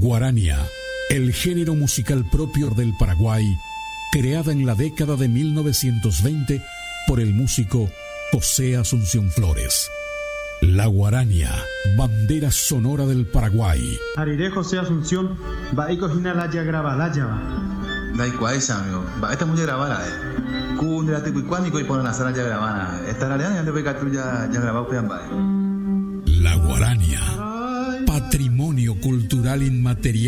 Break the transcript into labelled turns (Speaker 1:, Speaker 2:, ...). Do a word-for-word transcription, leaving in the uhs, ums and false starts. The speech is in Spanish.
Speaker 1: Guarania, el género musical propio del Paraguay, creada en la década de mil novecientos veinte por el músico José Asunción Flores. La guarania, bandera sonora del Paraguay.
Speaker 2: Ariré José Asunción, va y cojina la ya graba la ya va.
Speaker 3: Da igual esa, amigo. Va esta mujer grabada, eh. Kun de la tipo y cuánico y ponen la sala ya grabada. Esta la ya te que tú ya ya grabado que ambas.
Speaker 1: La guarania, patrimonio cultural inmaterial